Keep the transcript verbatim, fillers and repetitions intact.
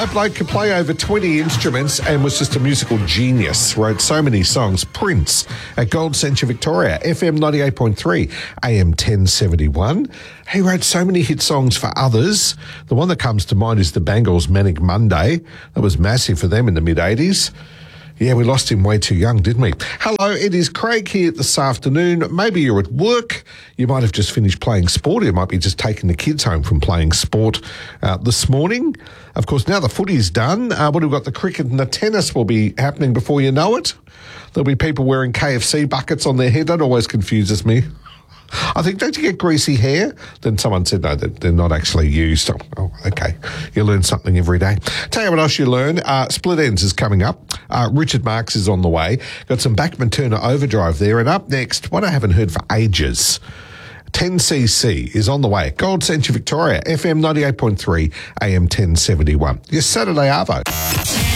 bloke could play over twenty instruments and was just a musical genius. Wrote so many songs. Prince at Gold Centre Victoria, F M ninety-eight point three, A M ten seventy-one. He wrote so many hit songs for others. The one that comes to mind is the Bangles' Manic Monday. That was massive for them in the mid-eighties. Yeah, we lost him way too young, didn't we? Hello, it is Craig here this afternoon. Maybe you're at work. You might have just finished playing sport. You might be just taking the kids home from playing sport uh, this morning. Of course, now the footy's done. Uh, what have we got? The cricket and the tennis will be happening before you know it. There'll be people wearing K F C buckets on their head. That always confuses me. I think, don't you get greasy hair? Then someone said, no, they're, they're not actually used. Oh, oh, okay. You learn something every day. Tell you what else you learn. Uh, Split Ends is coming up. Uh, Richard Marx is on the way. Got some Bachman Turner Overdrive there. And up next, what I haven't heard for ages, ten C C is on the way. Gold Centre Victoria, F M ninety-eight point three, A M ten seventy-one. Your Saturday Arvo.